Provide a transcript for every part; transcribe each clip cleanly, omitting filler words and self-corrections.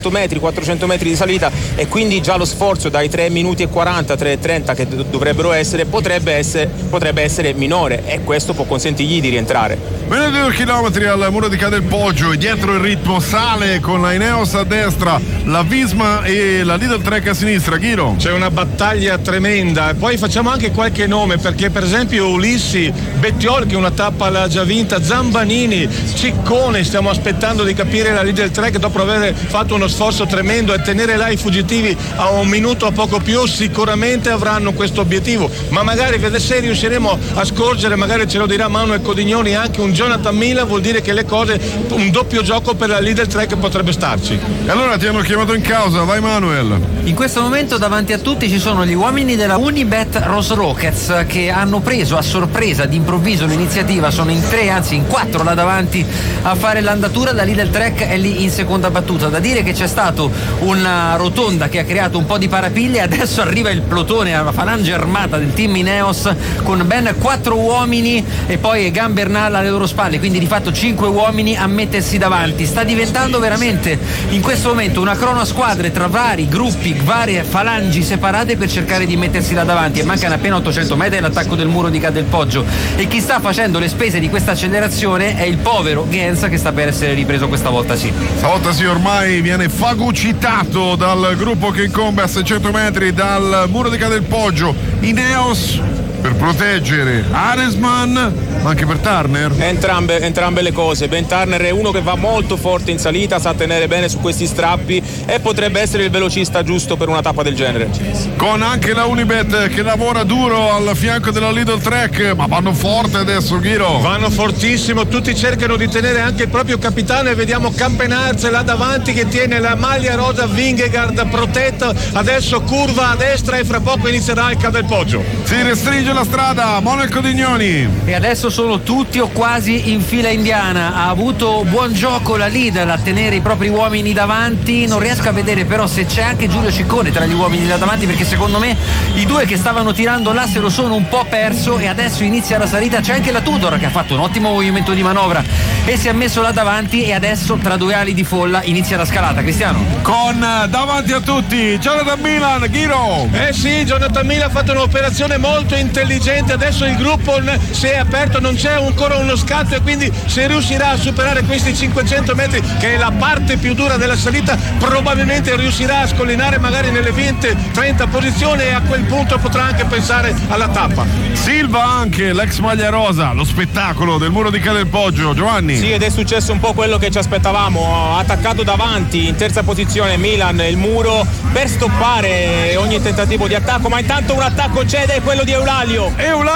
metri, 400 metri di salita, e quindi già lo sforzo dai 3 minuti e 40, 3:30 che dovrebbero essere potrebbe essere minore, e questo può consentirgli di rientrare. Meno di 2 chilometri al muro di Ca del Poggio, e dietro il ritmo sale con la Ineos a destra, la Visma e la Lidl Trek a sinistra. Ghiro, c'è una battaglia tremenda, poi facciamo anche qualche nome, perché per esempio Ulissi, Bettiol che una tappa l'ha già vinta, Zambanini, Ciccone, stiamo aspettando di capire la Lidl Trek dopo aver fatto uno sforzo tremendo, e tenere là i fuggitivi a 1 minuto a poco più. Sicuramente avranno questo obiettivo, ma magari se riusciremo a scorgere, magari ce lo dirà Manuel Codignoni, anche un Jonathan Miller, vuol dire che le cose, un doppio gioco per la Lidl Trek potrebbe starci. E allora ti hanno chiamato in causa, vai Manuel. In questo momento davanti a tutti ci sono gli uomini della Unibet Rose Rockets, che hanno preso a sorpresa d'improvviso l'iniziativa. Sono in 3, anzi in 4 là davanti a fare l'andatura. La Lidl Trek è lì in seconda battuta. Da dire che c'è stato una rotonda che ha creato un po' di parapiglie, adesso arriva il plotone, la falange armata del team Ineos con ben 4 uomini e poi Egan Bernal alle loro spalle, quindi di fatto 5 uomini a mettersi davanti. Sta diventando veramente in questo momento una crono a squadre tra vari gruppi, varie falangi separate per cercare di mettersi là davanti, e mancano appena 800 metri all'attacco del muro di Ca del Poggio, e chi sta facendo le spese di questa accelerazione è il povero Gens, che sta per essere ripreso questa volta sì. Stavolta sì, ormai viene fagocitato dal gruppo che incombe a 600 metri dal muro di Ca del Poggio. Ineos per proteggere Aresman, ma anche per Turner. Entrambe le cose. Ben Turner è uno che va molto forte in salita, sa tenere bene su questi strappi, e potrebbe essere il velocista giusto per una tappa del genere. Con anche la Unibet che lavora duro al fianco della Lidl Trek, ma vanno forte adesso, Ghiro. Vanno fortissimo, tutti cercano di tenere anche il proprio capitano, e vediamo Campenarz là davanti che tiene la maglia rosa Vingegaard protetta, adesso curva a destra e fra poco inizierà il Ca del Poggio. Si restringe la strada, Manuel Codignoni. E adesso sono tutti o quasi in fila indiana. Ha avuto buon gioco la Lidl a tenere i propri uomini davanti. Non riesco a vedere però se c'è anche Giulio Ciccone tra gli uomini là davanti, perché secondo me i due che stavano tirando là se lo sono un po' perso, e adesso inizia la salita. C'è anche la Tudor che ha fatto un ottimo movimento di manovra e si è messo là davanti, e adesso tra 2 ali di folla inizia la scalata. Cristiano, con davanti a tutti Jonathan Milan. Ghiro. Sì, Jonathan Milan ha fatto un'operazione molto intelligente, adesso il gruppo si è aperto, non c'è ancora uno scatto, e quindi se riuscirà a superare questi 500 metri, che è la parte più dura della salita, probabilmente riuscirà a scollinare magari nelle 20-30 posizioni, e a quel punto potrà anche pensare alla tappa. Silva anche, l'ex maglia rosa, lo spettacolo del muro di Ca del Poggio. Giovanni. Sì, ed è successo un po' quello che ci aspettavamo. Ha attaccato davanti in terza posizione Milan il muro per stoppare ogni tentativo di attacco, ma intanto un attacco c'è, ed è quello di Eulalio,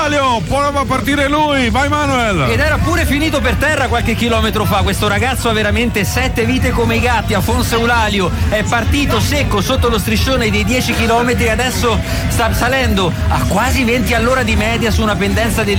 prova a partire lui, vai Manuel. ed era pure finito per terra qualche chilometro fa. Questo ragazzo ha veramente 7 vite come i gatti. Afonso Eulalio è partito secco sotto lo striscione dei 10 chilometri, adesso sta salendo a quasi 20 all'ora di media su una pendenza del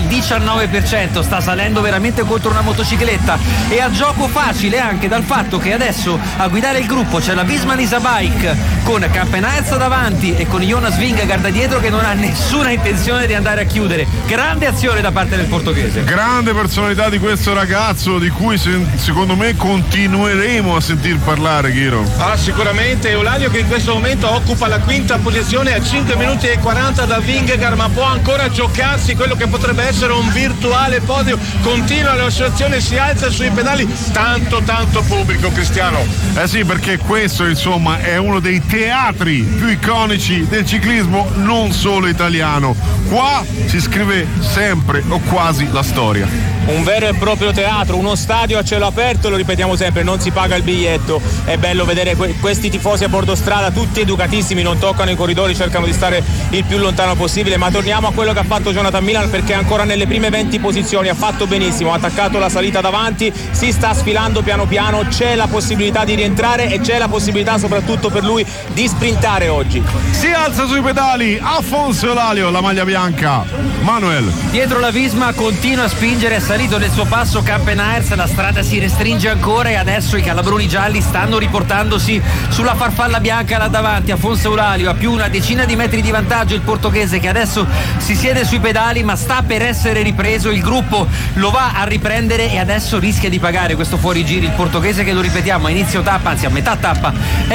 19%. Sta salendo veramente contro una motocicletta, e a gioco facile anche dal fatto che adesso a guidare il gruppo c'è la Visma Lisa Bike con Campenarz davanti e con Jonas Vingegaard dietro, che non ha nessuna intenzione di andare a chiudere. Grande azione da parte del portoghese. Grande personalità di questo ragazzo, di cui secondo me continueremo a sentir parlare, Ghiro. Sicuramente Eulalio, che in questo momento occupa la quinta posizione a 5 minuti e 40 da Vingegaard, ma può ancora giocarsi quello che potrebbe essere un virtuale podio. Continua l'oscillazione, si alza sui pedali, tanto pubblico, Cristiano. Sì, perché questo insomma è uno dei teatri più iconici del ciclismo, non solo italiano. Qua si scrive sempre o quasi la storia. Un vero e proprio teatro, uno stadio a cielo aperto, lo ripetiamo sempre, non si paga il biglietto. È bello vedere questi tifosi a bordo strada, tutti educatissimi, non toccano i corridori, cercano di stare il più lontano possibile. Ma torniamo a quello che ha fatto Jonathan Milan, perché è ancora nelle prime 20 posizioni, ha fatto benissimo, ha attaccato la salita davanti, si sta sfilando piano piano, c'è la possibilità di rientrare, e c'è la possibilità soprattutto per lui di sprintare oggi. Si alza sui pedali Afonso Eulalio, la maglia bianca. Manuel. Dietro la Visma continua a spingere, è salito nel suo passo Campenarz, la strada si restringe ancora, e adesso i calabroni gialli stanno riportandosi sulla farfalla bianca là davanti. Afonso Eulalio ha più una decina di metri di vantaggio, il portoghese, che adesso si siede sui pedali, ma sta per essere ripreso. Il gruppo lo va a riprendere, e adesso rischia di pagare questo fuorigiri il portoghese, che lo ripetiamo a inizio tappa, anzi a metà tappa